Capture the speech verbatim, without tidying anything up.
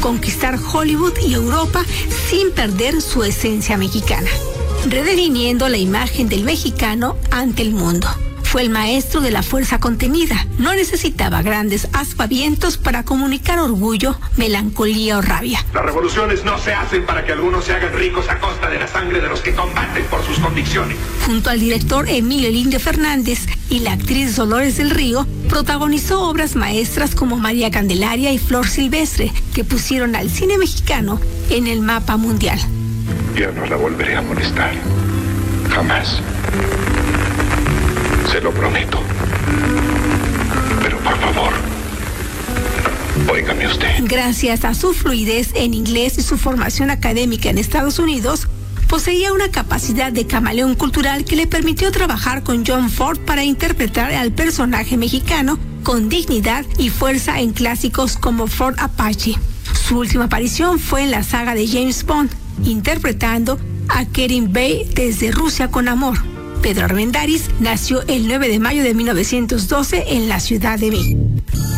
conquistar Hollywood y Europa sin perder su esencia mexicana, redefiniendo la imagen del mexicano ante el mundo. Fue el maestro de la fuerza contenida. No necesitaba grandes aspavientos para comunicar orgullo, melancolía o rabia. Las revoluciones no se hacen para que algunos se hagan ricos a costa de la sangre de los que combaten por sus convicciones. Junto al director Emilio Lindio Fernández y la actriz Dolores del Río, protagonizó obras maestras como María Candelaria y Flor Silvestre, que pusieron al cine mexicano en el mapa mundial. Ya no la volveré a molestar. Jamás. Se lo prometo. Pero por favor, óigame usted. Gracias a su fluidez en inglés y su formación académica en Estados Unidos, poseía una capacidad de camaleón cultural que le permitió trabajar con John Ford para interpretar al personaje mexicano con dignidad y fuerza en clásicos como Ford Apache. Su última aparición fue en la saga de James Bond, interpretando a Kerim Bey desde Rusia con amor. Pedro Armendáriz nació el nueve de mayo de mil novecientos doce en la Ciudad de México.